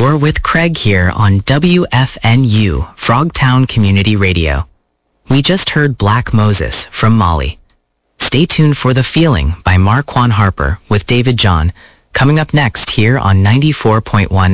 You're with Craig here on WFNU, Frogtown Community Radio. We just heard Black Moses from Mali. Stay tuned for The Feeling by Marquand Harper with David John, coming up next here on 94.1